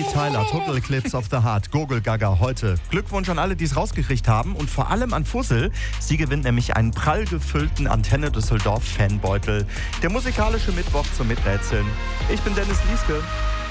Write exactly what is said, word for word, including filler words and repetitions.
Tyler, Total Eclipse of the Heart, Gurgel Gaga heute. Glückwunsch an alle, die es rausgekriegt haben und vor allem an Fussel. Sie gewinnt nämlich einen prall gefüllten Antenne Düsseldorf Fanbeutel. Der musikalische Mittwoch zum Miträtseln. Ich bin Dennis Lieske.